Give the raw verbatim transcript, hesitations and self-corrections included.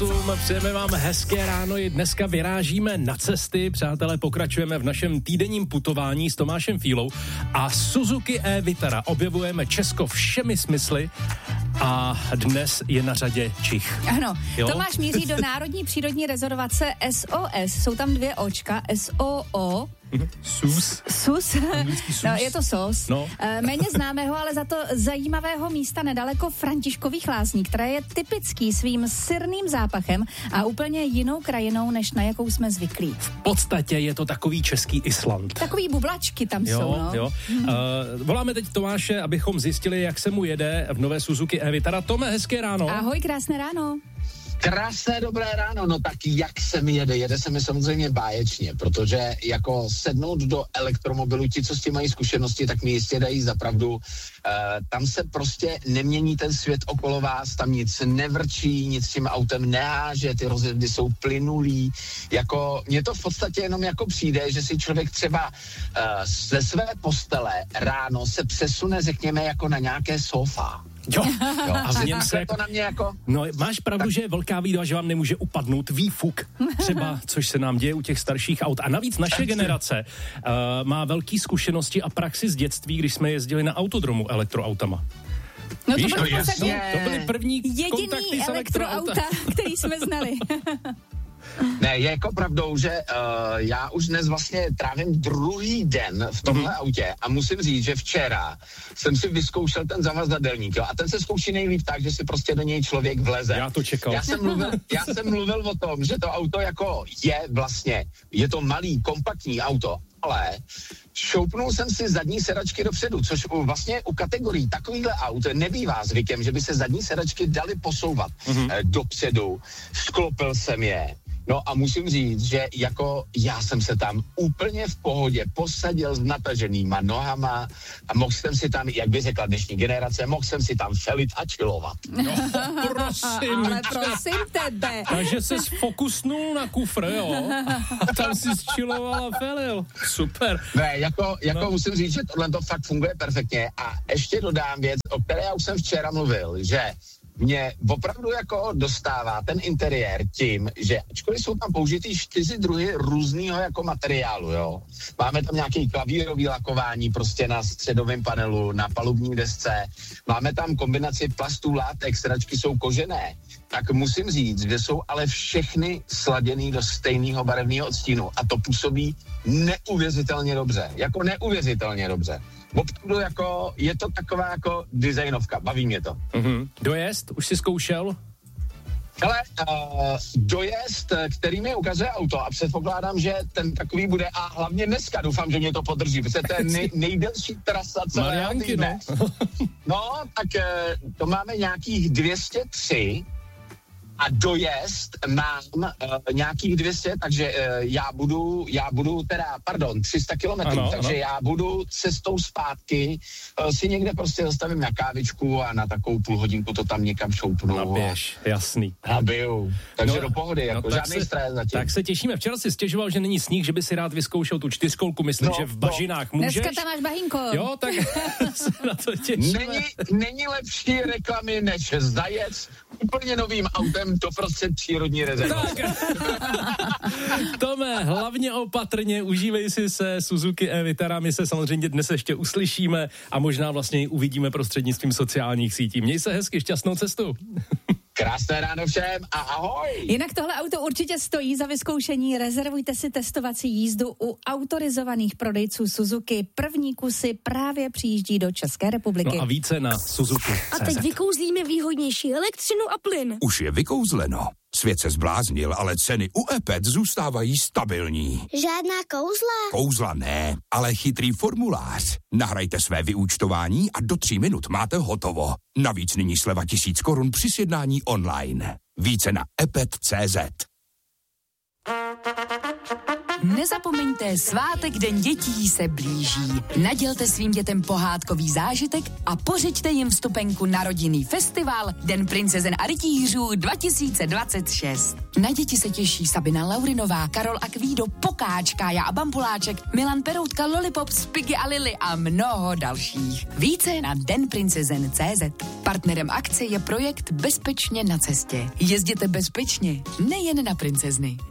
Přejeme vám hezké ráno, i dneska vyrážíme na cesty, přátelé, pokračujeme v našem týdenním putování s Tomášem Fílou a Suzuki e-Vitara objevujeme Česko všemi smysly a dnes je na řadě Čich. Ano, jo? Tomáš míří do Národní přírodní rezervace S O S, jsou tam dvě očka, S O O. Sus. Sus. sus. No, je to sos. No. Méně známého, ale za to zajímavého místa nedaleko Františkových Lázní, které je typický svým syrným zápachem a úplně jinou krajinou, než na jakou jsme zvyklí. V podstatě je to takový český Island. Takový bublačky tam jo, jsou, no. Jo. Hmm. Uh, voláme teď Tomáše, abychom zjistili, jak se mu jede v nové Suzuki e-Vitara. Tome, hezké ráno. Ahoj, krásné ráno. Krásné dobré ráno, no tak jak se mi jede? Jede se mi samozřejmě báječně, protože jako sednout do elektromobilu, ti, co s tím mají zkušenosti, tak mi jistě dají za pravdu. E, tam se prostě nemění ten svět okolo vás, tam nic nevrčí, nic s tím autem neháže, ty rozjezdy jsou plynulý. Jako, mně to v podstatě jenom jako přijde, že si člověk třeba e, ze své postele ráno se přesune, řekněme, jako na nějaké sofa. Jo, jo. A v něm se jako... to na mě jako... No, máš pravdu, tak... že je velká výhoda, že vám nemůže upadnout výfuk, třeba, což se nám děje u těch starších aut. A navíc naše generace uh, má velký zkušenosti a praxi z dětství, když jsme jezdili na autodromu elektroautama. No Víš, to byly, jasně, to byly první jediný elektroauta, který jsme znali. Ne, je jako pravdou, že uh, já už dnes vlastně trávím druhý den v tomhle mm. autě a musím říct, že včera jsem si vyzkoušel ten zavazadelník, jo, a ten se zkouší nejlíp tak, že si prostě do něj člověk vleze. Já to čekal. Já jsem mluvil, já jsem mluvil o tom, že to auto jako je vlastně, je to malý, kompaktní auto, ale šoupnul jsem si zadní sedačky dopředu, což u, vlastně u kategorií takovýchhle aut nebývá zvykem, že by se zadní sedačky daly posouvat mm-hmm. eh, dopředu. Sklopil jsem je. No a musím říct, že jako já jsem se tam úplně v pohodě posadil s nataženýma nohama a mohl jsem si tam, jak by řekla dnešní generace, mohl jsem si tam felit a chillovat. No, prosím. Ale prosím tebe. Takže se sfokusnul na kufr, jo? A tam si zčiloval a felil. Super. Ne, jako, jako no. musím říct, že tohle to fakt funguje perfektně a ještě dodám věc, o které já už jsem včera mluvil, že mě opravdu jako dostává ten interiér tím, že ačkoliv jsou tam použitý čtyři druhy různýho jako materiálu, jo. Máme tam nějaký klavírový lakování prostě na středovém panelu, na palubní desce, máme tam kombinaci plastů, látek, sedačky jsou kožené, tak musím říct, že jsou ale všechny sladěný do stejného barevného odstínu a to působí neuvěřitelně dobře, jako neuvěřitelně dobře. Opravdu jako, je to taková jako designovka, baví mě to. Mm-hmm. Dojezd, už jsi zkoušel? Hele, uh, dojezd, který mi ukazuje auto a předpokládám, že ten takový bude a hlavně dneska doufám, že mě to podrží, protože to je nej, nejdelší trasa celého týdne. No. no, tak uh, to máme nějakých dvě stě tři a dojezd mám uh, nějakých dvě stě, takže uh, já budu, já budu teda, pardon, tři sta kilometrů, takže ano. já budu cestou zpátky, uh, si někde prostě zastavím na kávičku a na takovou půl hodinku to tam někam šoupnu. Naběž, jasný. Nabiju, takže no, do pohody, jako no, žádný se, stres zatím. Tak se těšíme, včera si stěžoval, že není sníh, že by si rád vyzkoušel tu čtyřkolku, myslím, no, že v bažinách no. můžeš. Dneska tam máš bahínko. Jo, tak se na to těšíme. Není, není lepší reklamy než zajec úplně novým autem to prostě přírodní rezervace. Tome, hlavně opatrně, užívej si se Suzuki e-Vitara, my se samozřejmě dnes ještě uslyšíme a možná vlastně i uvidíme prostřednictvím sociálních sítí. Měj se hezky, šťastnou cestu. Krásné ráno všem a ahoj! Jinak tohle auto určitě stojí za vyzkoušení. Rezervujte si testovací jízdu u autorizovaných prodejců Suzuki. První kusy právě přijíždí do České republiky. No a více na Suzuki. A teď vykouzlíme výhodnější elektřinu a plyn. Už je vykouzleno. Svět se zbláznil, ale ceny u ePet zůstávají stabilní. Žádná kouzla? Kouzla ne, ale chytrý formulář. Nahrajte své vyúčtování a do tří minut máte hotovo. Navíc nyní sleva tisíc korun při sjednání online. Více na epet tečka cé zet. Nezapomeňte, svátek Den dětí se blíží. Nadělte svým dětem pohádkový zážitek a pořiďte jim vstupenku na rodinný festival Den princezen a rytířů dva tisíce dvacet šest. Na děti se těší Sabina Laurinová, Karol Akvído, Pokáč, Kája a Bambuláček, Milan Peroutka, Lollipop, Spiggy a Lily a mnoho dalších. Více na den princezen tečka cé zet. Partnerem akce je projekt Bezpečně na cestě. Jezděte bezpečně, nejen na princezny.